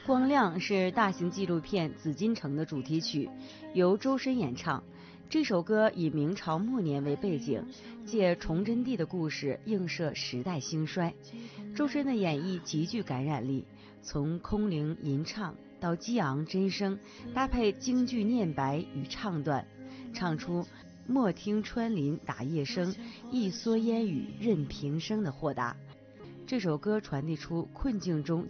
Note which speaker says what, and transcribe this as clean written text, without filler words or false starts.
Speaker 1: 光亮是大型纪录片《紫禁城》的主题曲，由周深演唱。这首歌以明朝末年为背景，借崇祯帝的故事映射时代兴衰。周深的演绎极具感染力，从空灵吟唱到激昂真声，搭配京剧念白与唱段，唱出莫听穿林打叶声，一蓑烟雨任平生的豁达。这首歌传递出困境中